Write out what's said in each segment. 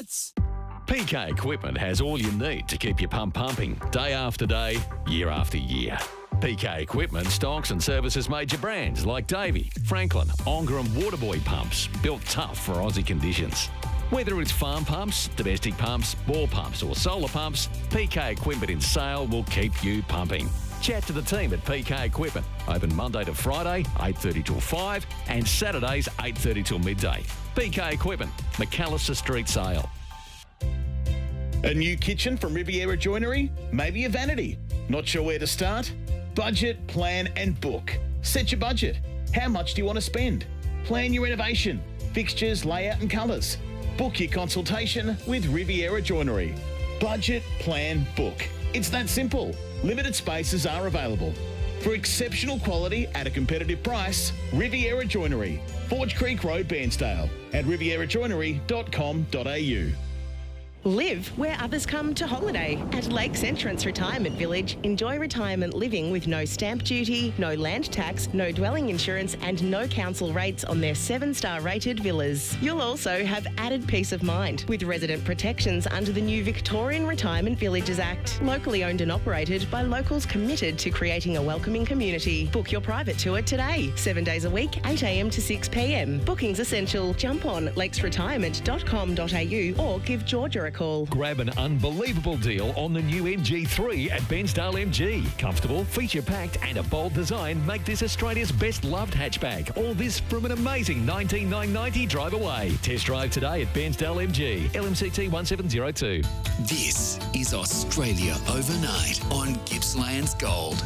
sports. PK Equipment has all you need to keep your pump pumping day after day, year after year. PK Equipment stocks and services major brands like Davey, Franklin, Onger and Waterboy pumps, built tough for Aussie conditions. Whether it's farm pumps, domestic pumps, bore pumps or solar pumps, PK Equipment in Sale will keep you pumping. Chat to the team at PK Equipment. Open Monday to Friday, 8:30 till 5 and Saturdays, 8:30 till midday. PK Equipment, McAllister Street Sale. A new kitchen from Riviera Joinery? Maybe a vanity? Not sure where to start? Budget, plan and book. Set your budget. How much do you want to spend? Plan your renovation, fixtures, layout and colours. Book your consultation with Riviera Joinery. Budget, plan, book. It's that simple. Limited spaces are available. For exceptional quality at a competitive price, Riviera Joinery, Forge Creek Road, Bairnsdale, at rivierajoinery.com.au. Live where others come to holiday. At Lakes Entrance Retirement Village, enjoy retirement living with no stamp duty, no land tax, no dwelling insurance and no council rates on their 7-star rated villas. You'll also have added peace of mind with resident protections under the new Victorian Retirement Villages Act. Locally owned and operated by locals committed to creating a welcoming community. Book your private tour today. 7 days a week, 8 a.m. to 6 p.m. Bookings essential. Jump on lakesretirement.com.au or give Georgia a call. Grab an unbelievable deal on the new MG3 at Bairnsdale MG. Comfortable, feature-packed and a bold design make this Australia's best loved hatchback. All this from an amazing $19,990 drive away. Test drive today at Bairnsdale MG. LMCT 1702. This is Australia Overnight on Gippsland's Gold.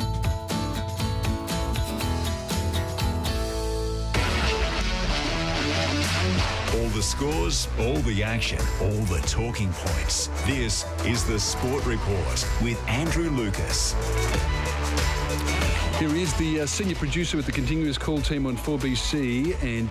All the scores, all the action, all the talking points. This is the Sport Report with Andrew Lucas. Here is the senior producer with the continuous call team on 4BC and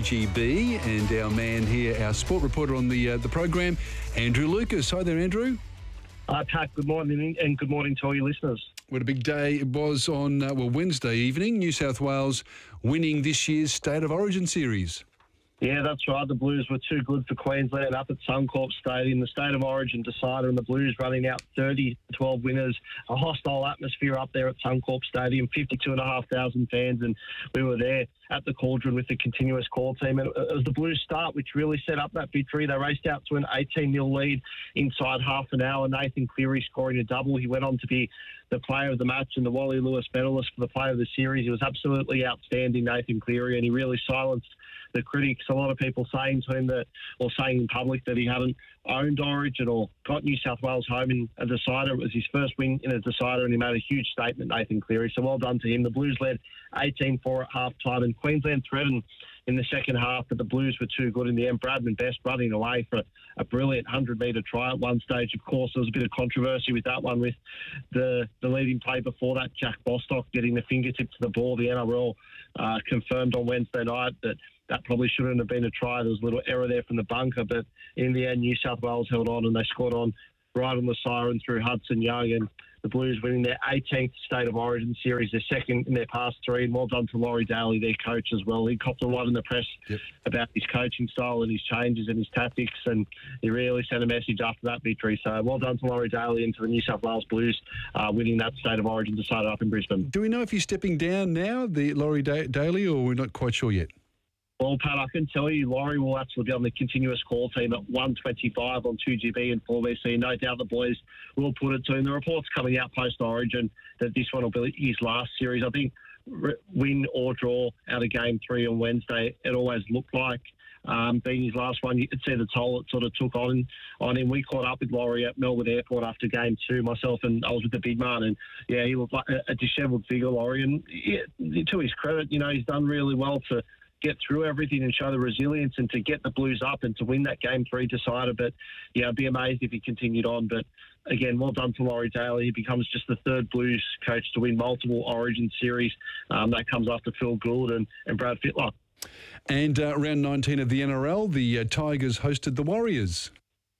2GB, and our man here, our sport reporter on the program, Andrew Lucas. Hi there, Andrew. Hi, Pat. Good morning, and good morning to all your listeners. What a big day it was on Wednesday evening. New South Wales winning this year's State of Origin series. Yeah, that's right. The Blues were too good for Queensland up at Suncorp Stadium. The State of Origin decider and the Blues running out 30-12 winners. A hostile atmosphere up there at Suncorp Stadium, 52,500 fans, and we were there at the Cauldron with the continuous call team. And it was the Blues start which really set up that victory. They raced out to an 18-0 lead inside half an hour. Nathan Cleary scoring a double. He went on to be the player of the match and the Wally Lewis medalist for the player of the series. He was absolutely outstanding, Nathan Cleary, and he really silenced the critics. A lot of people saying to him that, or saying in public that he hadn't owned Origin or got New South Wales home in a decider. It was his first win in a decider, and he made a huge statement, Nathan Cleary. So well done to him. The Blues led 18-4 at half-time, and Queensland threatened in the second half, but the Blues were too good in the end. Bradman Best running away for a brilliant 100-metre try at one stage. Of course, there was a bit of controversy with that one, with the leading play before that, Jack Bostock getting the fingertip to the ball. The NRL confirmed on Wednesday night that probably shouldn't have been a try. There was a little error there from the bunker, but in the end, New South Wales held on and they scored on right on the siren through Hudson Young, and the Blues winning their 18th State of Origin series, their second in their past three, and well done to Laurie Daly, their coach as well. He copped a lot in the press about his coaching style and his changes and his tactics, and he really sent a message after that victory. So well done to Laurie Daly and to the New South Wales Blues winning that State of Origin decider up in Brisbane. Do we know if he's stepping down now, the Laurie Daly, or we're not quite sure yet? Well, Pat, I can tell you Laurie will actually be on the continuous call team at 1:25 on 2GB and 4BC. No doubt the boys will put it to him. The report's coming out post-Origin that this one will be his last series. I think win or draw out of Game 3 on Wednesday, it always looked like being his last one. You could see the toll it sort of took on him. We caught up with Laurie at Melbourne Airport after Game 2, myself, and I was with the big man, and yeah, he looked like a dishevelled figure, Laurie, and yeah, to his credit, you know, he's done really well to get through everything and show the resilience and to get the Blues up and to win that Game 3 decider. But, yeah, I'd be amazed if he continued on. But, again, well done to Laurie Daly. He becomes just the third Blues coach to win multiple Origin series. That comes after Phil Gould and Brad Fittler. And round 19 of the NRL, the Tigers hosted the Warriors.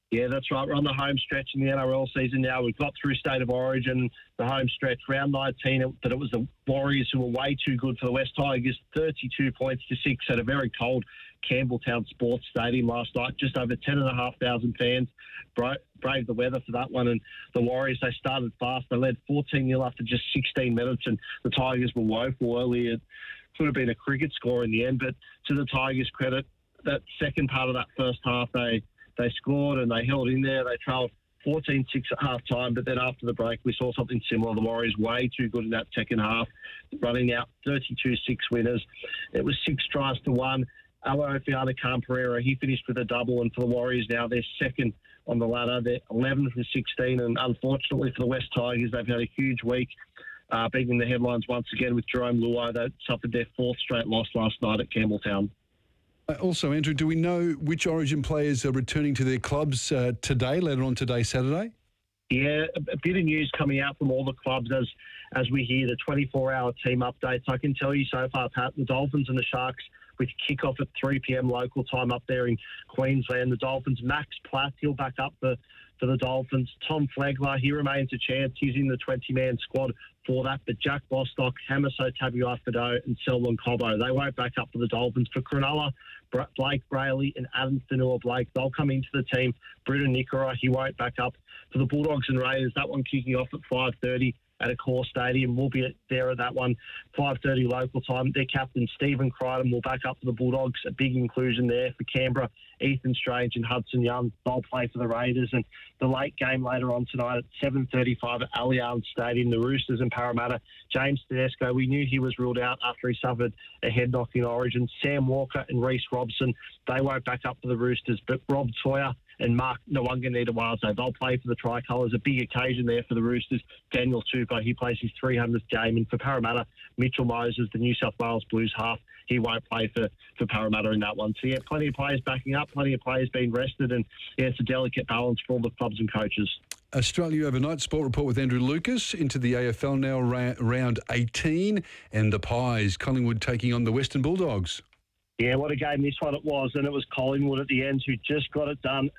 Yeah, that's right. We're on the home stretch in the NRL season now. We've got through State of Origin, the home stretch, round 19, but it was the Warriors who were way too good for the West Tigers, 32 points to 6 at a very cold Campbelltown Sports Stadium last night. Just over 10,500 fans braved the weather for that one. And the Warriors, they started fast. They led 14-0 after just 16 minutes, and the Tigers were woeful early. It could have been a cricket score in the end, but to the Tigers' credit, that second part of that first half, they scored and they held in there. They trailed 14-6 at half-time, but then after the break, we saw something similar. The Warriors way too good in that second half, running out 32-6 winners. It was 6 tries to 1. Alofiana Khan-Pereira, he finished with a double, and for the Warriors now, they're second on the ladder. They're 11 from 16, and unfortunately for the West Tigers, they've had a huge week, being in the headlines once again with Jerome Luai. They suffered their 4th straight loss last night at Campbelltown. Also, Andrew, do we know which Origin players are returning to their clubs today, later on today, Saturday? Yeah, a bit of news coming out from all the clubs as we hear the 24-hour team updates. I can tell you so far, Pat, the Dolphins and the Sharks with kick-off at 3 p.m. local time up there in Queensland. The Dolphins, Max Platt, he'll back up for the Dolphins. Tom Flegler, he remains a chance. He's in the 20-man squad for that. But Jack Bostock, Hamiso Tabuai-Fidow and Selwyn Cobbo, they won't back up for the Dolphins. For Cronulla, Blake Brayley and Adam Fanua-Blake, they'll come into the team. Britton Nikora, he won't back up. For the Bulldogs and Raiders, that one kicking off at 5:30 at Accor Stadium. We'll be there at that one, 5:30 local time. Their captain, Stephen Crichton, will back up for the Bulldogs. A big inclusion there for Canberra. Ethan Strange and Hudson Young, they'll play for the Raiders. And the late game later on tonight at 7:35 at Allianz Stadium, the Roosters and Parramatta. James Tedesco, we knew he was ruled out after he suffered a head knock in Origin. Sam Walker and Reece Robson, they won't back up for the Roosters. But Rob Toyer and Mark Nwanganita-Walese, they'll play for the Tricolours. A big occasion there for the Roosters. Daniel Tupou, he plays his 300th game. And for Parramatta, Mitchell Moses, the New South Wales Blues half, he won't play for Parramatta in that one. So, yeah, plenty of players backing up, plenty of players being rested, and, yeah, it's a delicate balance for all the clubs and coaches. Australia Overnight Sport Report with Andrew Lucas into the AFL now, round 18, and the Pies, Collingwood taking on the Western Bulldogs. Yeah, what a game this one it was, and it was Collingwood at the end who just got it done.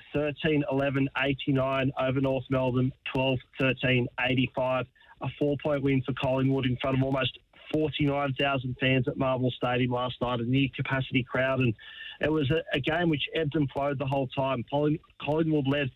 13-11-89 over North Melbourne, 12-13-85. A 4-point win for Collingwood in front of almost 49,000 fans at Marvel Stadium last night, a near-capacity crowd, and it was a game which ebbed and flowed the whole time. Collingwood led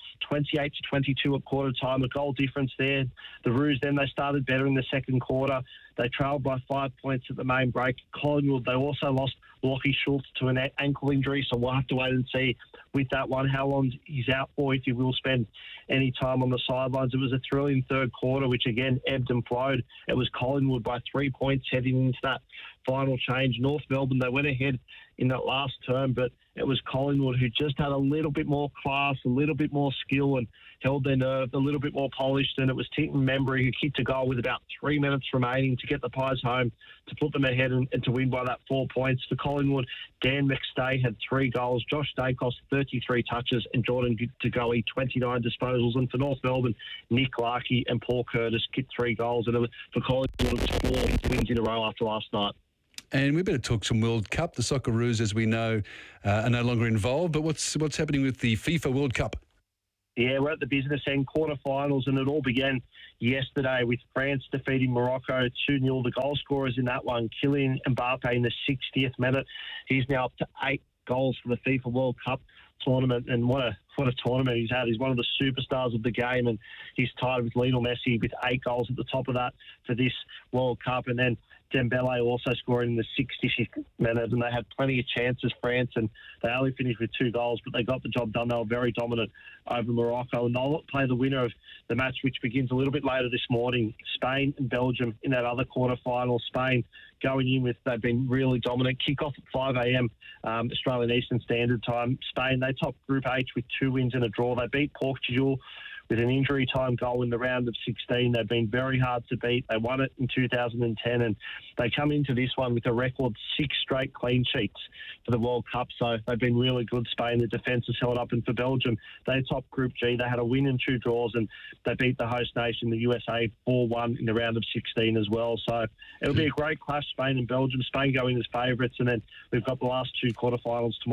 28-22 at quarter time, a goal difference there. The Roos then, they started better in the second quarter. They trailed by 5 points at the main break. Collingwood, they also lost Lachie Schultz to an ankle injury, so we'll have to wait and see with that one how long he's out for, if he will spend any time on the sidelines. It was a thrilling third quarter, which again ebbed and flowed. It was Collingwood by 3 points heading into that final change. North Melbourne, they went ahead in that last term, but it was Collingwood who just had a little bit more class, a little bit more skill, and held their nerve, a little bit more polished. And it was Tintin Membry who kicked a goal with about 3 minutes remaining to get the Pies home, to put them ahead and to win by that 4 points. For Collingwood, Dan McStay had 3 goals, Josh Dacos 33 touches, and Jordan De Goey 29 disposals. And for North Melbourne, Nick Larkey and Paul Curtis kicked 3 goals. And for Collingwood, it's 4 wins in a row after last night. And we better talk some World Cup. The Socceroos, as we know, are no longer involved. But what's happening with the FIFA World Cup? Yeah, we're at the business end quarterfinals, and it all began yesterday with France defeating Morocco 2-0. The goal scorers in that one, Kylian Mbappe in the 60th minute. He's now up to 8 goals for the FIFA World Cup tournament, and what a tournament he's had. He's one of the superstars of the game, and he's tied with Lionel Messi with 8 goals at the top of that for this World Cup. And then Dembele also scoring in the 66th minute, and they had plenty of chances, France, and they only finished with 2 goals, but they got the job done. They were very dominant over Morocco, and they'll play the winner of the match, which begins a little bit later this morning, Spain and Belgium in that other quarter-final. Spain going in with, they've been really dominant. Kick-off at 5 a.m. Australian Eastern Standard Time. Spain, they topped Group H with 2 wins and a draw. They beat Portugal with an injury time goal in the round of 16. They've been very hard to beat. They won it in 2010, and they come into this one with a record 6 straight clean sheets for the World Cup. So they've been really good, Spain. The defence has held up. And for Belgium, they topped Group G. They had a win and 2 draws, and they beat the host nation, the USA, 4-1 in the round of 16 as well. So it'll be a great clash, Spain and Belgium. Spain going as favourites, and then we've got the last 2 quarterfinals tomorrow.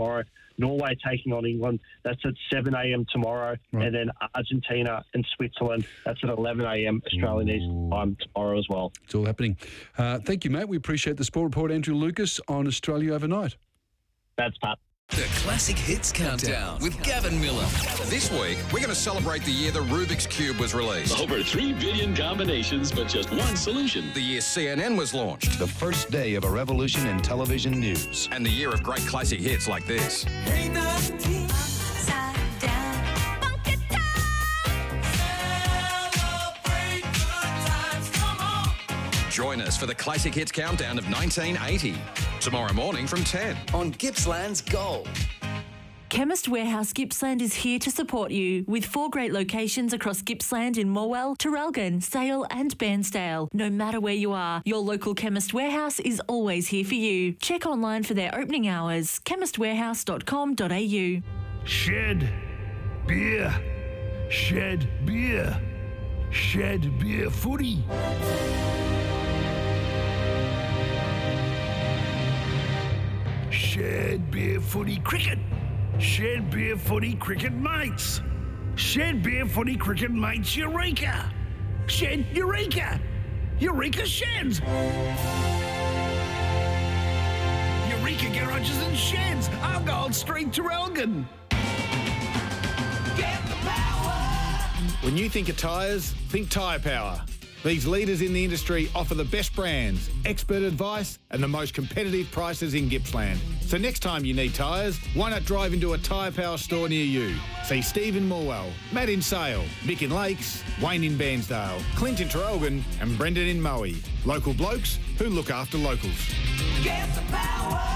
Norway taking on England. That's at 7 a.m. tomorrow. Right. And then Argentina and Switzerland. That's at 11 a.m. Australian Eastern Time tomorrow as well. It's all happening. Thank you, mate. We appreciate the Sport Report. Andrew Lucas on Australia Overnight. That's Pat. The Classic Hits Countdown with Gavin Miller. This week, we're going to celebrate the year the Rubik's Cube was released. Over 3 billion combinations, but just one solution. The year CNN was launched. The first day of a revolution in television news. And the year of great classic hits like this. Join us for the Classic Hits Countdown of 1980. Tomorrow morning from 10. On Gippsland's Gold. Chemist Warehouse Gippsland is here to support you with 4 great locations across Gippsland in Morwell, Traralgon, Sale and Bairnsdale. No matter where you are, your local Chemist Warehouse is always here for you. Check online for their opening hours, chemistwarehouse.com.au. Shed beer. Shed beer. Shed beer footy. Shed beer footy cricket. Shed beer footy cricket mates. Shed beer footy cricket mates Eureka. Shed Eureka. Eureka Sheds. Eureka Garages and Sheds. Argyle Street, Traralgon. Get the power. When you think of tyres, think Tyre Power. These leaders in the industry offer the best brands, expert advice and the most competitive prices in Gippsland. So next time you need tyres, why not drive into a Tyre Power store near you? See Steve in Morwell, Matt in Sale, Mick in Lakes, Wayne in Bairnsdale, Clint in Traralgon and Brendan in Moe. Local blokes who look after locals. Get the power.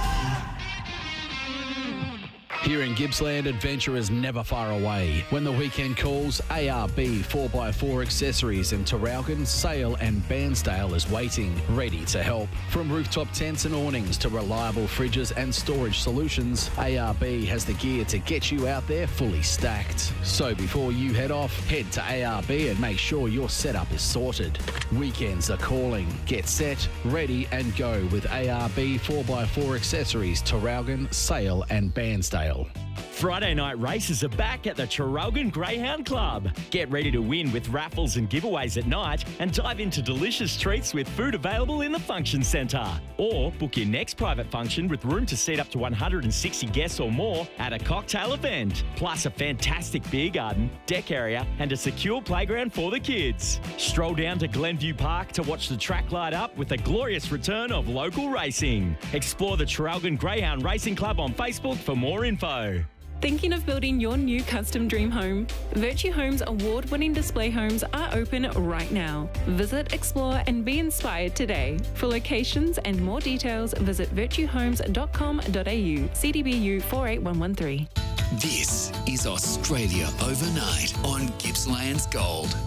Here in Gippsland, adventure is never far away. When the weekend calls, ARB 4x4 Accessories in Traralgon, Sale and Bairnsdale is waiting, ready to help. From rooftop tents and awnings to reliable fridges and storage solutions, ARB has the gear to get you out there fully stacked. So before you head off, head to ARB and make sure your setup is sorted. Weekends are calling. Get set, ready and go with ARB 4x4 Accessories, Traralgon, Sale and Bairnsdale. Friday night races are back at the Traralgon Greyhound Club. Get ready to win with raffles and giveaways at night and dive into delicious treats with food available in the function centre. Or book your next private function with room to seat up to 160 guests or more at a cocktail event. Plus a fantastic beer garden, deck area and a secure playground for the kids. Stroll down to Glenview Park to watch the track light up with a glorious return of local racing. Explore the Traralgon Greyhound Racing Club on Facebook for more info. Thinking of building your new custom dream home? Virtue Homes award-winning display homes are open right now. Visit, explore and be inspired today. For locations and more details, visit virtuehomes.com.au, CDBU 48113. This is Australia Overnight on Gippsland's Gold.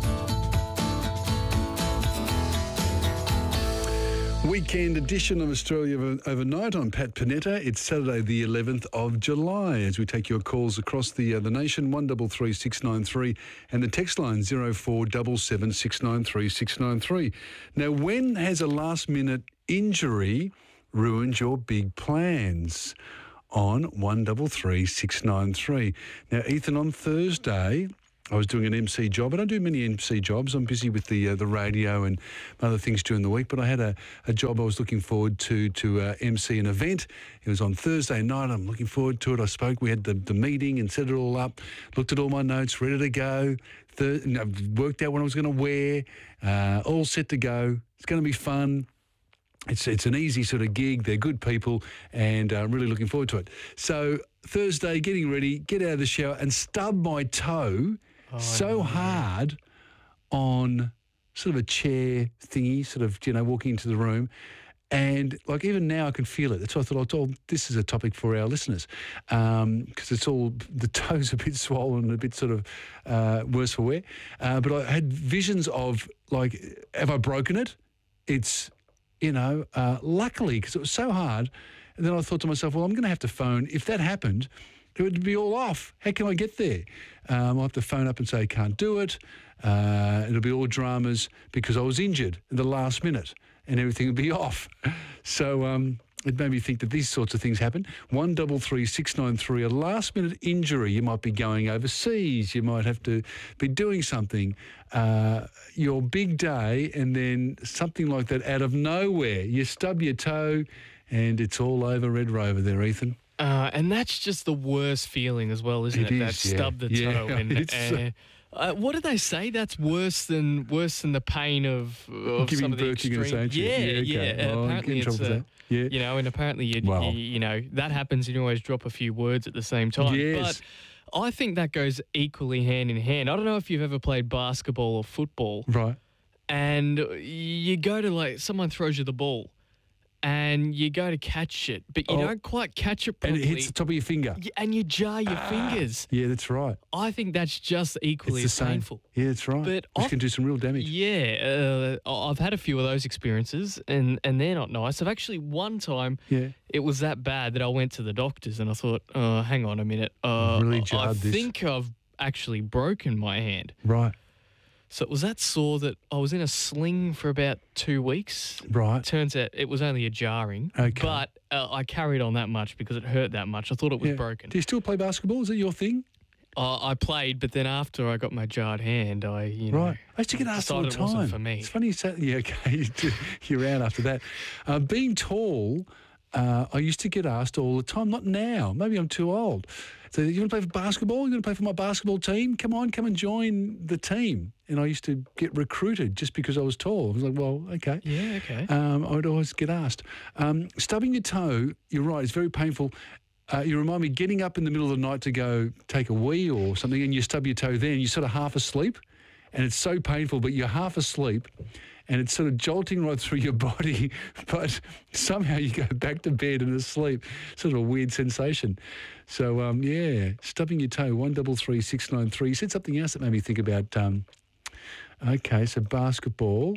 Weekend edition of Australia Overnight. I'm Pat Panetta. It's Saturday the 11th of July as we take your calls across the nation, 133 693 and the text line 0477 693 693. Now, when has a last-minute injury ruined your big plans? On 133 693. Now, Ethan, on Thursday, I was doing an MC job. I don't do many MC jobs. I'm busy with the radio and other things during the week, but I had a job I was looking forward to MC an event. It was on Thursday night. I'm looking forward to it. I spoke. We had the meeting and set it all up, looked at all my notes, ready to go. Worked out what I was going to wear, all set to go. It's going to be fun. It's an easy sort of gig. They're good people and I'm really looking forward to it. So Thursday, getting ready, get out of the shower and stub my toe hard on sort of a chair thingy, sort of, walking into the room. And like even now I can feel it. That's why I thought, this is a topic for our listeners because it's all, the toe's a bit swollen, a bit sort of worse for wear. But I had visions of like, have I broken it? It's, luckily, because it was so hard. And then I thought to myself, well, I'm going to have to phone. If that happened, it would be all off. How can I get there? I'll have to phone up and say, can't do it. It'll be all dramas because I was injured in the last minute and everything would be off. So it made me think that these sorts of things happen. 133693, a last-minute injury. You might be going overseas. You might have to be doing something. Your big day, and then something like that out of nowhere. You stub your toe, and it's all over Red Rover there, Ethan. And that's just the worst feeling as well, isn't it? That stub the toe. And what did they say? That's worse than the pain of some of the extreme. Yeah. Apparently it's you know, and apparently you know that happens. And you always drop a few words at the same time. Yes. But I think that goes equally hand in hand. I don't know if you've ever played basketball or football, right? And you go to someone throws you the ball. And you go to catch it, but you don't quite catch it properly. And it hits the top of your finger. And you jar your fingers. Yeah, that's right. I think that's just equally as painful. Yeah, that's right. But Which can do some real damage. Yeah, I've had a few of those experiences, and they're not nice. I've actually, one time, it was that bad that I went to the doctors, and I thought, hang on a minute. Really jarred this. I think I've actually broken my hand. Right. So it was that sore that I was in a sling for about 2 weeks. Right. Turns out it was only a jarring. Okay. But I carried on that much because it hurt that much. I thought it was broken. Do you still play basketball? Is it your thing? I played, but then after I got my jarred hand, I used to get asked all the time. It wasn't for me. It's funny you say, you're out after that. Being tall, I used to get asked all the time. Not now. Maybe I'm too old. So you want to play for basketball? You want to play for my basketball team? Come and join the team. And I used to get recruited just because I was tall. I was like, well, okay. Yeah, okay. I would always get asked. Stubbing your toe, you're right, it's very painful. You remind me getting up in the middle of the night to go take a wee or something, and you stub your toe there and you're sort of half asleep. And it's so painful, but you're half asleep. And it's sort of jolting right through your body, but somehow you go back to bed and asleep. Sort of a weird sensation. So, stubbing your toe, 133693. You said something else that made me think about, so basketball.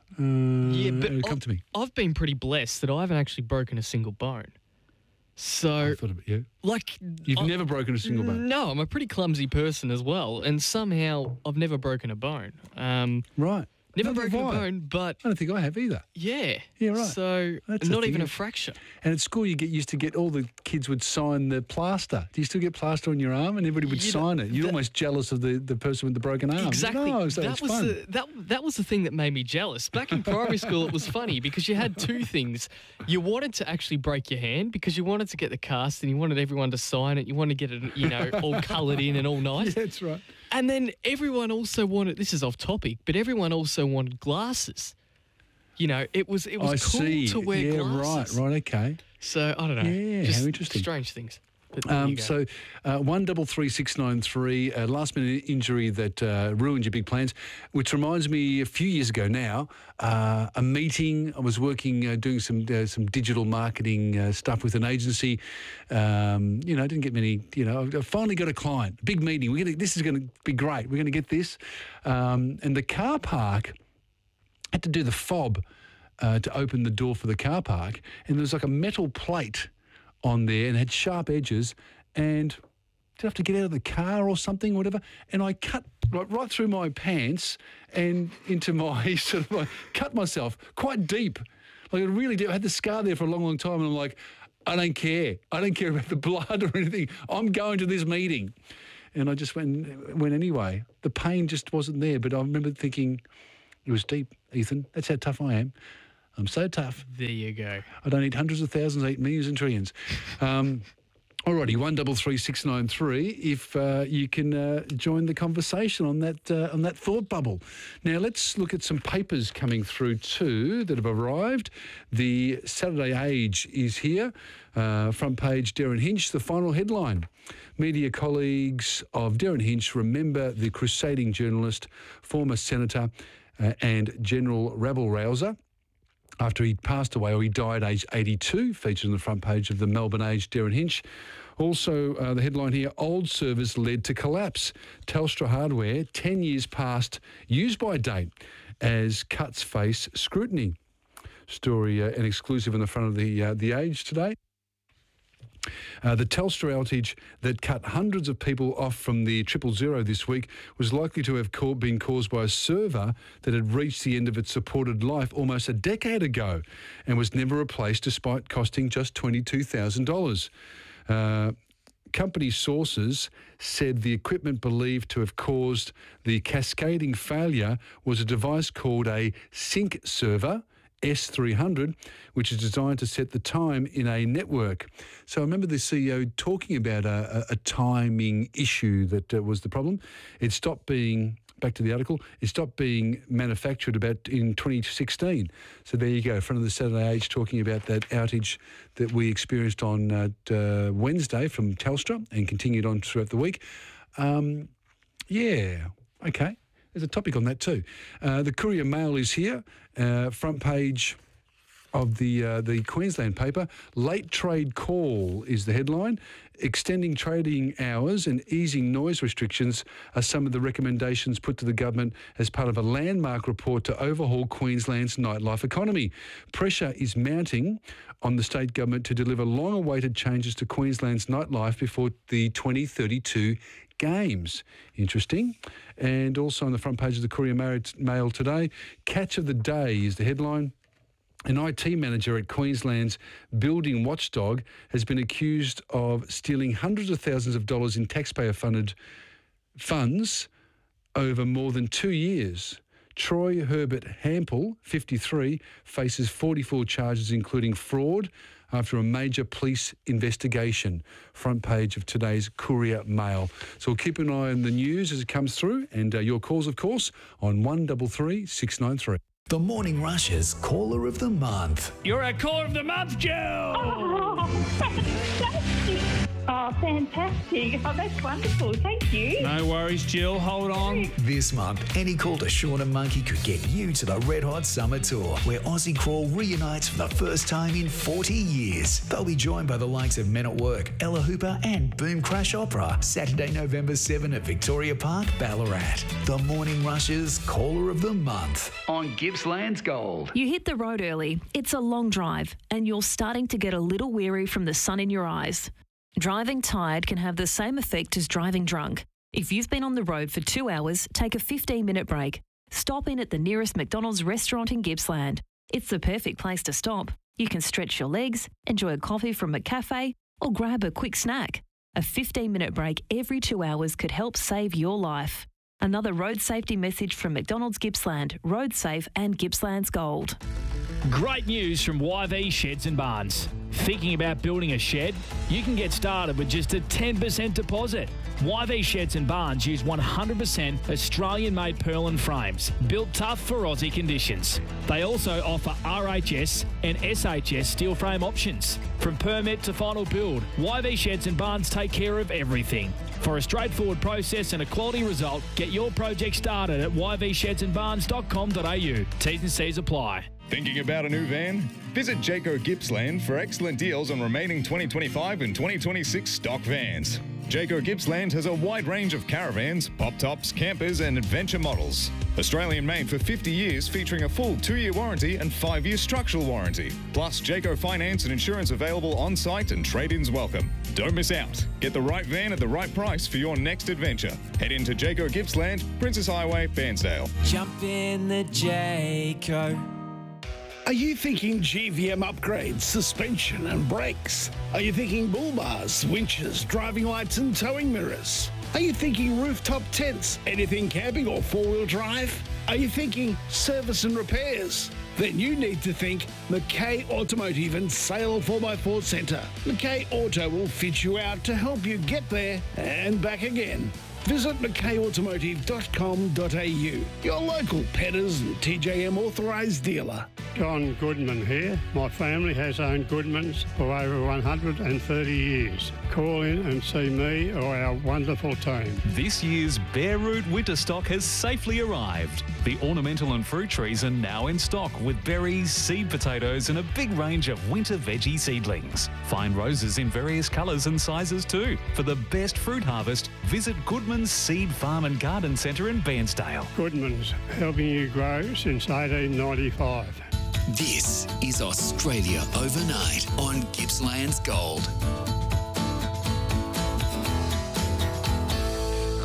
But come to me. I've been pretty blessed that I haven't actually broken a single bone. So, I thought about you. You've never broken a single bone? No, I'm a pretty clumsy person as well, and somehow I've never broken a bone. Right. Never broken a bone, but I don't think I have either. Yeah. Yeah, right. So not even a fracture. And at school, you used to get all the kids would sign the plaster. Do you still get plaster on your arm? And everybody would sign it. You're almost jealous of the person with the broken arm. Exactly. No, so that was fun. that was the thing that made me jealous. Back in primary school, it was funny because you had two things. You wanted to actually break your hand because you wanted to get the cast and you wanted everyone to sign it. You wanted to get it, all coloured in and all nice. Yeah, that's right. And then everyone also wanted, this is off topic, but everyone also wanted glasses. It was cool to wear glasses. Right, okay. So, I don't know. Yeah, just how interesting. Strange things. So, 133693, a last-minute injury that ruined your big plans, which reminds me a few years ago now, a meeting. I was working, doing some digital marketing stuff with an agency. Didn't get many, I finally got a client, big meeting. This is going to be great. We're going to get this. And the car park had to do the fob to open the door for the car park. And there was like a metal plate on there and had sharp edges, and did I have to get out of the car or something, whatever, and I cut right through my pants and into my cut myself quite deep. Like, I really did. I had the scar there for a long, long time, and I'm like, I don't care. I don't care about the blood or anything. I'm going to this meeting. And I just went anyway. The pain just wasn't there, but I remember thinking, it was deep, Ethan. That's how tough I am. I'm so tough. There you go. I don't eat hundreds of thousands, I eat millions and trillions. Alrighty, 133693. If you can join the conversation on that thought bubble. Now let's look at some papers coming through too that have arrived. The Saturday Age is here. Front page, Darren Hinch. The final headline: media colleagues of Darren Hinch remember the crusading journalist, former senator, and general rabble-rouser. After he passed away, or he died aged 82, featured on the front page of the Melbourne Age, Darren Hinch. Also, the headline here, old service led to collapse. Telstra hardware, 10 years past use-by date as cuts face scrutiny. Story, an exclusive on the front of the Age today. The Telstra outage that cut hundreds of people off from the 000 this week was likely to have been caused by a server that had reached the end of its supported life almost a decade ago and was never replaced despite costing just $22,000. Company sources said the equipment believed to have caused the cascading failure was a device called a sync server, S300, which is designed to set the time in a network. So I remember the CEO talking about a timing issue that was the problem. It stopped being, back to the article, it stopped being manufactured about in 2016. So there you go, front of the Saturday Age talking about that outage that we experienced on Wednesday from Telstra and continued on throughout the week. Yeah, okay. There's a topic on that too. The Courier Mail is here, front page of the Queensland paper. Late trade call is the headline. Extending trading hours and easing noise restrictions are some of the recommendations put to the government as part of a landmark report to overhaul Queensland's nightlife economy. Pressure is mounting on the state government to deliver long-awaited changes to Queensland's nightlife before the 2032 Games. Interesting. And also on the front page of the Courier Mail today, Catch of the Day is the headline. An IT manager at Queensland's building watchdog has been accused of stealing hundreds of thousands of dollars in taxpayer-funded funds over more than 2 years. Troy Herbert Hampel, 53, faces 44 charges, including fraud, after a major police investigation. Front page of today's Courier Mail. So we'll keep an eye on the news as it comes through, and your calls, of course, on 133 693. The Morning Rush's Caller of the Month. You're a Caller of the Month, Jill! Oh, fantastic. Oh, fantastic. Oh, that's wonderful. Thank you. No worries, Jill. Hold on. This month, any call to Sean and Monkey could get you to the Red Hot Summer Tour, where Aussie Crawl reunites for the first time in 40 years. They'll be joined by the likes of Men at Work, Ella Hooper and Boom Crash Opera, Saturday, November 7 at Victoria Park, Ballarat. The Morning Rush's Caller of the Month on Gippsland's Gold. You hit the road early. It's a long drive, and you're starting to get a little weary from the sun in your eyes. Driving tired can have the same effect as driving drunk. If you've been on the road for 2 hours, take a 15-minute break. Stop in at the nearest McDonald's restaurant in Gippsland. It's the perfect place to stop. You can stretch your legs, enjoy a coffee from a cafe, or grab a quick snack. A 15-minute break every 2 hours could help save your life. Another road safety message from McDonald's Gippsland, Road Safe and Gippsland's Gold. Great news from YV Sheds and Barns. Thinking about building a shed? You can get started with just a 10% deposit. YV Sheds and Barns use 100% Australian-made Perlin frames, built tough for Aussie conditions. They also offer RHS and SHS steel frame options. From permit to final build, YV Sheds and Barns take care of everything. For a straightforward process and a quality result, get your project started at yvshedsandbarns.com.au. T's and C's apply. Thinking about a new van? Visit Jayco Gippsland for excellent deals on remaining 2025 and 2026 stock vans. Jayco Gippsland has a wide range of caravans, pop-tops, campers and adventure models. Australian made for 50 years, featuring a full 2-year warranty and 5-year structural warranty. Plus, Jayco finance and insurance available on-site and trade-ins welcome. Don't miss out. Get the right van at the right price for your next adventure. Head into Jayco Gippsland, Princess Highway, Bairnsdale. Jump in the Jayco. Are you thinking GVM upgrades, suspension and brakes? Are you thinking bull bars, winches, driving lights and towing mirrors? Are you thinking rooftop tents, anything camping or four-wheel drive? Are you thinking service and repairs? Then you need to think McKay Automotive and Sale 4x4 Centre. McKay Auto will fit you out to help you get there and back again. Visit McKayAutomotive.com.au, your local Petters and TJM authorised dealer. John Goodman here. My family has owned Goodmans for over 130 years. Call in and see me or our wonderful team. This year's Bare Root winter stock has safely arrived. The ornamental and fruit trees are now in stock with berries, seed potatoes and a big range of winter veggie seedlings. Find roses in various colours and sizes too. For the best fruit harvest, visit Goodman's Seed Farm and Garden Centre in Bairnsdale. Goodman's, helping you grow since 1895. This is Australia Overnight on Gippsland's Gold.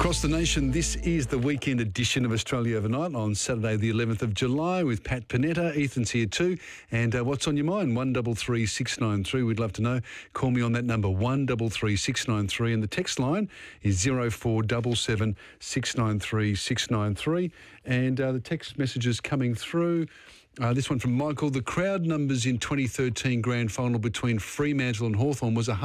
Across the nation, this is the weekend edition of Australia Overnight on Saturday the 11th of July with Pat Panetta. Ethan's here too. And what's on your mind? 133 693. We'd love to know. Call me on that number, 133 693. And the text line is 0477 693 693. And the text messages coming through. This one from Michael. The crowd numbers in 2013 grand final between Fremantle and Hawthorn was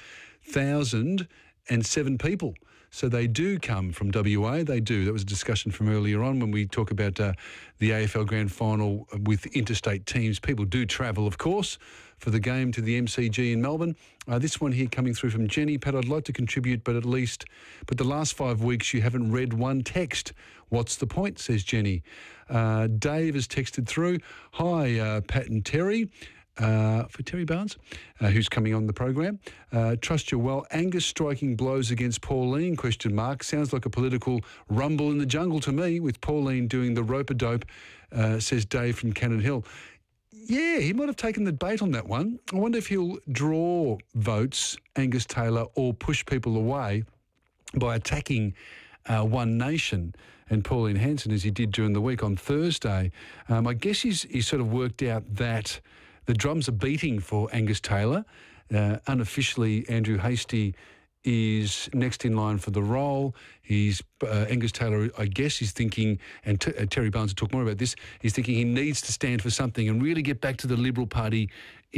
100,007 people. So they do come from WA. They do. That was a discussion from earlier on when we talk about the AFL Grand Final with interstate teams. People do travel, of course, for the game to the MCG in Melbourne. This one here coming through from Jenny. Pat, I'd like to contribute, but the last 5 weeks you haven't read one text. What's the point, says Jenny. Dave has texted through. Hi, Pat and Terry. For Terry Barnes, who's coming on the program. Trust you well. Angus striking blows against Pauline, ? Sounds like a political rumble in the jungle to me, with Pauline doing the rope-a-dope, says Dave from Cannon Hill. Yeah, he might have taken the bait on that one. I wonder if he'll draw votes, Angus Taylor, or push people away by attacking One Nation and Pauline Hanson, as he did during the week on Thursday. I guess he's sort of worked out that the drums are beating for Angus Taylor. Unofficially, Andrew Hastie is next in line for the role. Angus Taylor, I guess, is thinking, and Terry Barnes will talk more about this, he's thinking he needs to stand for something and really get back to the Liberal Party,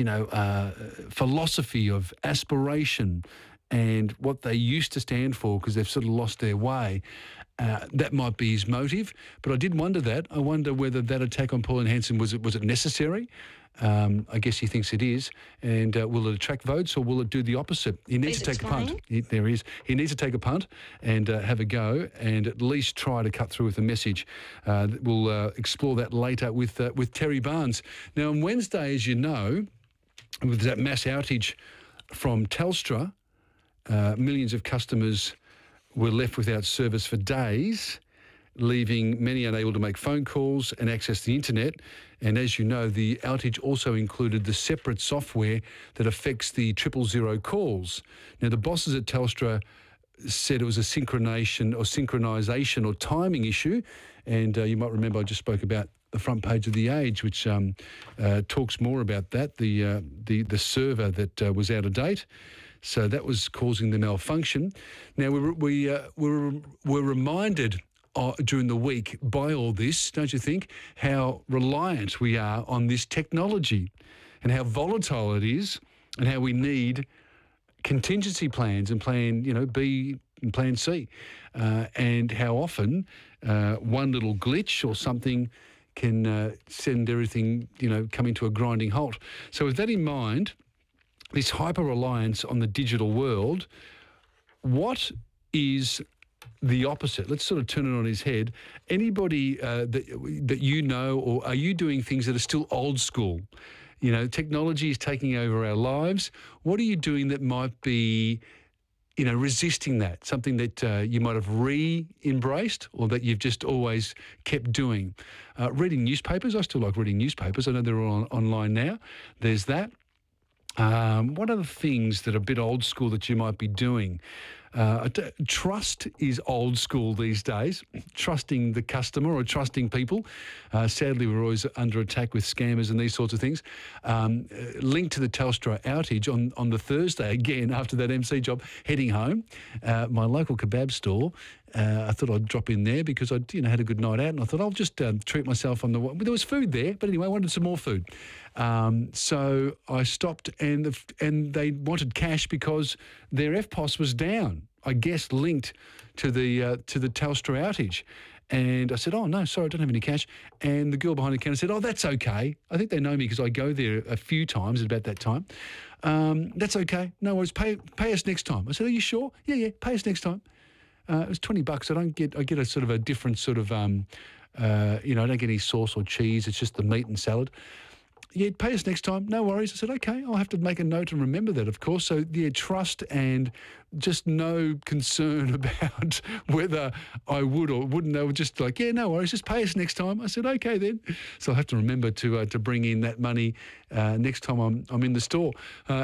philosophy of aspiration and what they used to stand for, because they've sort of lost their way. That might be his motive. But I did wonder that. I wonder whether that attack on Pauline Hanson, was it necessary? I guess he thinks it is. And will it attract votes, or will it do the opposite? He needs to take a punt. There he is. He needs to take a punt and have a go and at least try to cut through with a message. We'll explore that later with Terry Barnes. Now, on Wednesday, as you know, with that mass outage from Telstra, millions of customers were left without service for days, leaving many unable to make phone calls and access the internet. And as you know, the outage also included the separate software that affects the 000 calls. Now, the bosses at Telstra said it was a synchronisation or timing issue. And you might remember I just spoke about the front page of The Age, which talks more about that, the server that was out of date. So that was causing the malfunction. Now, we were reminded during the week by all this, don't you think, how reliant we are on this technology and how volatile it is and how we need contingency plans and plan, B and plan C, and how often one little glitch or something can send everything, coming to a grinding halt. So with that in mind, this hyper-reliance on the digital world, what is the opposite? Let's sort of turn it on his head. Anybody that you know, or are you doing things that are still old school? Technology is taking over our lives. What are you doing that might be, resisting that? Something that you might have re-embraced or that you've just always kept doing? Reading newspapers. I still like reading newspapers. I know they're all online now. There's that. What are the things that are a bit old school that you might be doing? Trust is old school these days, trusting the customer or trusting people. Sadly, we're always under attack with scammers and these sorts of things. Linked to the Telstra outage on the Thursday, again, after that MC job, heading home, my local kebab store, I thought I'd drop in there because I'd had a good night out, and I thought I'll just treat myself on the way. There was food there, but anyway, I wanted some more food. So I stopped, and they wanted cash because their FPOS was down, I guess linked to the Telstra outage. And I said, oh, no, sorry, I don't have any cash. And the girl behind the counter said, oh, that's okay. I think they know me because I go there a few times at about that time. That's okay. No worries. Pay us next time. I said, are you sure? Yeah, pay us next time. It was $20. I get a sort of a different sort of, I don't get any sauce or cheese. It's just the meat and salad. Yeah, pay us next time. No worries. I said, okay, I'll have to make a note and remember that, of course. So, yeah, trust and just no concern about whether I would or wouldn't. They were just like, yeah, no worries, just pay us next time. I said, okay then. So I'll have to remember to bring in that money next time I'm in the store.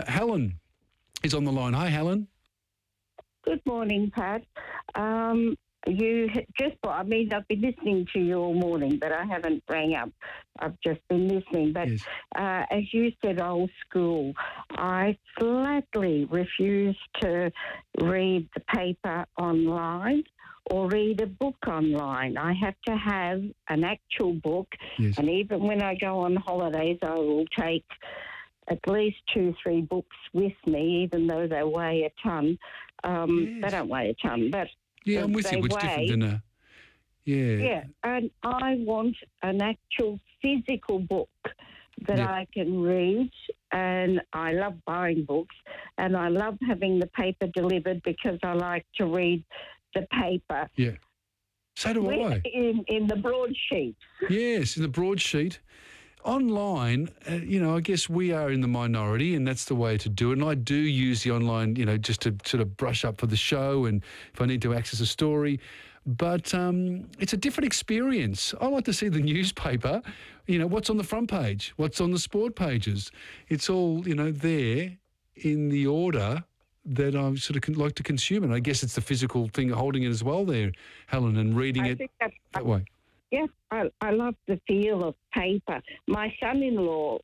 Helen is on the line. Hi, Helen. Good morning, Pat. You just, I've been listening to you all morning, but I haven't rang up. I've just been listening. But yes. As you said, old school, I flatly refuse to read the paper online or read a book online. I have to have an actual book. Yes. And even when I go on holidays, I will take at least 2-3 books with me, even though they weigh a ton. They don't weigh a ton, but yeah, I'm with you. It's different than a Yeah, and I want an actual physical book that I can read, and I love buying books, and I love having the paper delivered because I like to read the paper. Yeah. So do I. In the broadsheet. Yes, in the broadsheet. Online, I guess we are in the minority, and that's the way to do it. And I do use the online, just to sort of brush up for the show and if I need to access a story. But it's a different experience. I like to see the newspaper, what's on the front page, what's on the sport pages. It's all, there in the order that I sort of like to consume it. I guess it's the physical thing holding it as well there, Helen, and reading it that way. Yes, I love the feel of paper. My son-in-law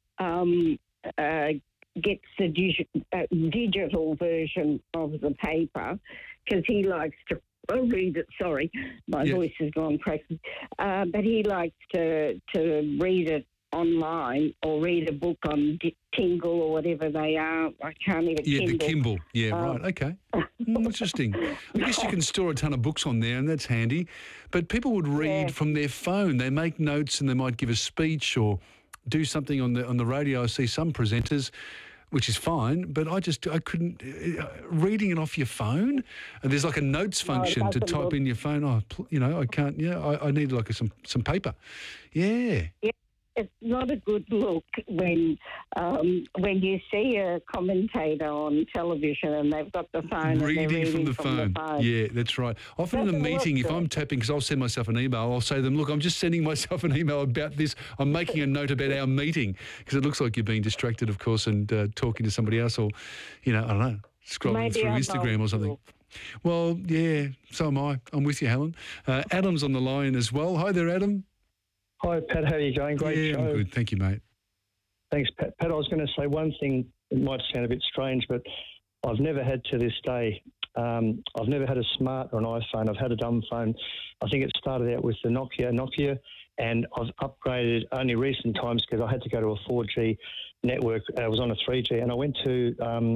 gets the digital version of the paper because he likes to read it. Sorry, my voice has gone crazy. But he likes to read it online or read a book on Kindle or whatever they are. I can't even Kindle. The Kindle. Yeah, right. Okay. Interesting. I guess you can store a ton of books on there, and that's handy. But people would read from their phone. They make notes and they might give a speech or do something on the radio. I see some presenters, which is fine, but I couldn't. Reading it off your phone, and there's like a notes function to type in your phone. I can't. Yeah, I need like some paper. Yeah. It's not a good look when you see a commentator on television and they've got the phone reading from the phone. Yeah, that's right. Often in a meeting, if I'm tapping, because I'll send myself an email, I'll say to them, look, I'm just sending myself an email about this. I'm making a note about our meeting, because it looks like you're being distracted, of course, and talking to somebody else, or, I don't know, scrolling through Instagram or something. Well, yeah, so am I. I'm with you, Helen. Adam's on the line as well. Hi there, Adam. Hi, Pat. How are you going? Great show. I'm good. Thank you, mate. Thanks, Pat. Pat, I was going to say one thing. It might sound a bit strange, but I've never had to this day. I've never had a smart or an iPhone. I've had a dumb phone. I think it started out with the Nokia, and I've upgraded only recent times because I had to go to a 4G network. I was on a 3G, and I went to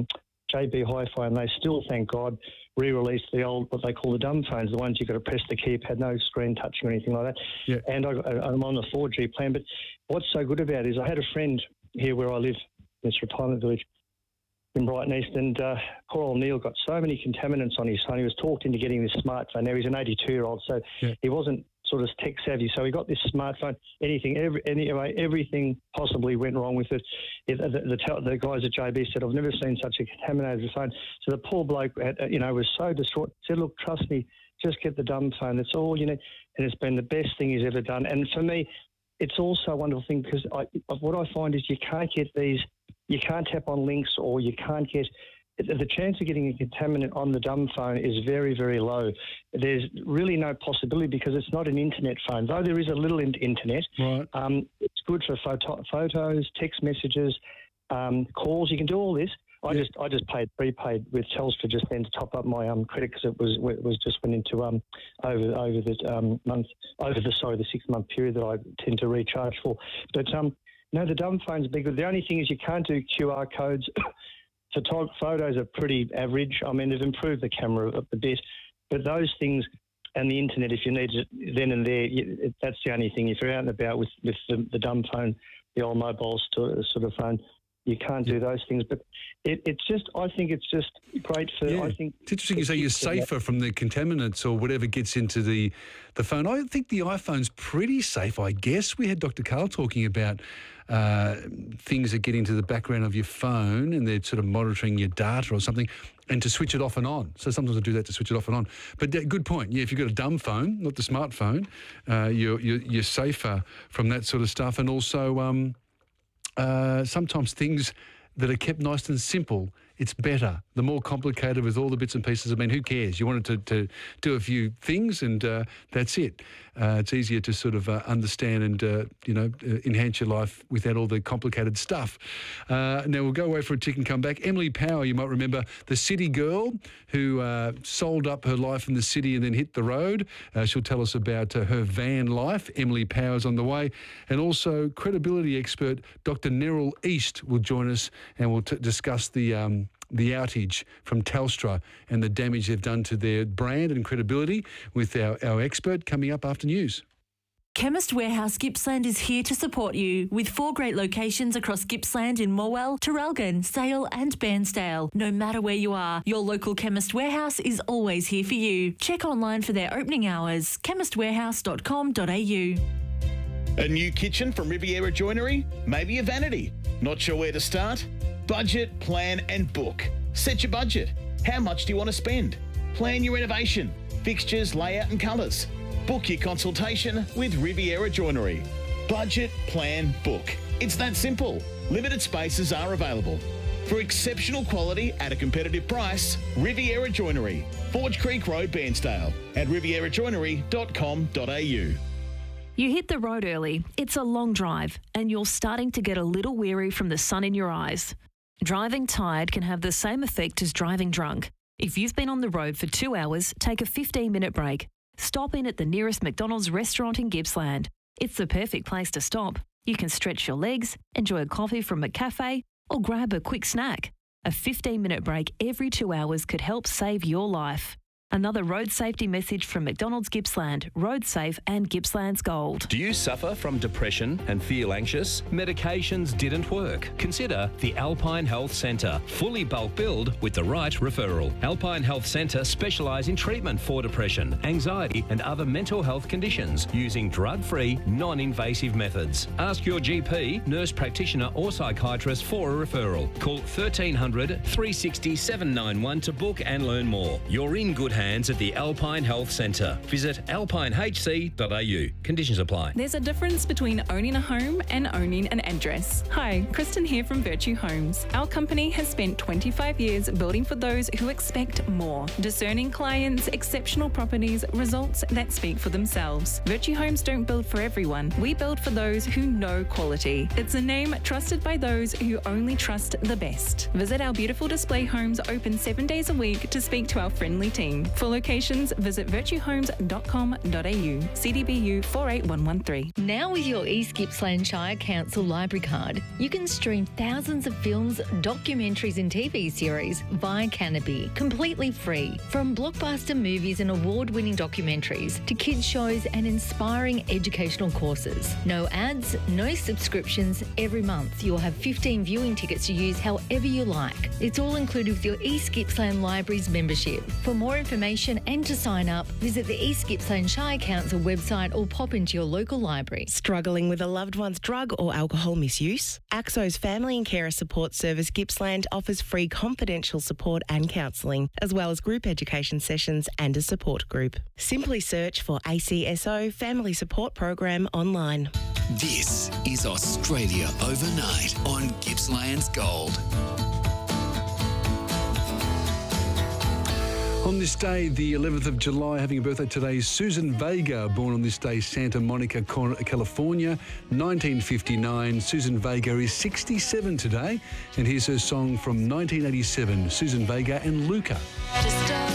JB Hi-Fi, and they still, thank God, re-released the old, what they call the dumb phones, the ones you've got to press the key, had no screen touching or anything like that. Yeah. And I'm on the 4G plan. But what's so good about it is I had a friend here where I live, in this retirement village in Brighton East, and poor old Neil got so many contaminants on his phone. He was talked into getting this smartphone. Now, he's an 82-year-old, so he wasn't sort of tech savvy. So he got this smartphone. Everything possibly went wrong with it. The guys at JB said, I've never seen such a contaminated phone. So the poor bloke, was so distraught. Said, look, trust me, just get the dumb phone. That's all you need. And it's been the best thing he's ever done. And for me, it's also a wonderful thing because what I find is you can't tap on links, or you can't get. The chance of getting a contaminant on the dumb phone is very, very low. There's really no possibility because it's not an internet phone, though there is a little internet. Right. It's good for photos, text messages, calls. You can do all this. I just paid prepaid with Telstra just then to top up my credit because it was just went into over the 6 month period that I tend to recharge for. But no, the dumb phone's big. The only thing is you can't do QR codes. Photos are pretty average. I mean, they've improved the camera a bit, but those things and the internet, if you need it then and there, that's the only thing. If you're out and about with the dumb phone, the old mobile sort of phone, you can't do those things. But it's just, I think it's just great for. Yeah. I think it's interesting you say you're safer from the contaminants or whatever gets into the phone. I think the iPhone's pretty safe. I guess we had Dr. Carl talking about things that get into the background of your phone and they're sort of monitoring your data or something, and to switch it off and on. So sometimes I do that to switch it off and on. But good point. Yeah, if you've got a dumb phone, not the smartphone, you're safer from that sort of stuff. And also sometimes things that are kept nice and simple it's better. The more complicated with all the bits and pieces, I mean, who cares? You wanted to do a few things and that's it. It's easier to sort of understand and, enhance your life without all the complicated stuff. Now, we'll go away for a tick and come back. Emily Power, you might remember, the city girl who sold up her life in the city and then hit the road. She'll tell us about her van life. Emily Power's on the way. And also credibility expert Dr. Neril East will join us and we'll discuss the outage from Telstra and the damage they've done to their brand and credibility with our expert coming up after news. Chemist Warehouse Gippsland is here to support you with 4 great locations across Gippsland in Morwell, Traralgon, Sale and Bairnsdale. No matter where you are, your local Chemist Warehouse is always here for you. Check online for their opening hours, chemistwarehouse.com.au. A new kitchen from Riviera Joinery? Maybe a vanity? Not sure where to start? Budget, plan and book. Set your budget. How much do you want to spend? Plan your renovation, fixtures, layout and colours. Book your consultation with Riviera Joinery. Budget, plan, book. It's that simple. Limited spaces are available. For exceptional quality at a competitive price, Riviera Joinery, Forge Creek Road, Bairnsdale, at rivierajoinery.com.au. You hit the road early, it's a long drive, and you're starting to get a little weary from the sun in your eyes. Driving tired can have the same effect as driving drunk. If you've been on the road for 2 hours, take a 15-minute break. Stop in at the nearest McDonald's restaurant in Gippsland. It's the perfect place to stop. You can stretch your legs, enjoy a coffee from a cafe, or grab a quick snack. A 15-minute break every 2 hours could help save your life. Another road safety message from McDonald's Gippsland, Road Safe and Gippsland's Gold. Do you suffer from depression and feel anxious? Medications didn't work? Consider the Alpine Health Centre. Fully bulk billed with the right referral. Alpine Health Centre specialise in treatment for depression, anxiety and other mental health conditions using drug-free, non-invasive methods. Ask your GP, nurse practitioner or psychiatrist for a referral. Call 1300 360 791 to book and learn more. You're in good hands at the Alpine Health Centre. Visit alpinehc.au. Conditions apply. There's a difference between owning a home and owning an address. Hi, Kristen here from Virtue Homes. Our company has spent 25 years building for those who expect more. Discerning clients, exceptional properties, results that speak for themselves. Virtue Homes don't build for everyone. We build for those who know quality. It's a name trusted by those who only trust the best. Visit our beautiful display homes open 7 days a week to speak to our friendly team. For locations, visit virtuehomes.com.au. CDBU 48113. Now with your East Gippsland Shire Council library card, you can stream thousands of films, documentaries and TV series via Canopy, completely free. From blockbuster movies and award-winning documentaries to kids shows and inspiring educational courses. No ads, no subscriptions. Every month you'll have 15 viewing tickets to use however you like. It's all included with your East Gippsland Libraries membership. For more information and to sign up, visit the East Gippsland Shire Council website or pop into your local library. Struggling with a loved one's drug or alcohol misuse? AXO's Family and Carer Support Service Gippsland offers free confidential support and counselling, as well as group education sessions and a support group. Simply search for ACSO Family Support Program online. This is Australia Overnight on Gippsland's Gold. On this day, the 11th of July, having a birthday today, Susan Vega, born on this day, Santa Monica, California, 1959. Susan Vega is 67 today, and here's her song from 1987, Susan Vega and Luca. Just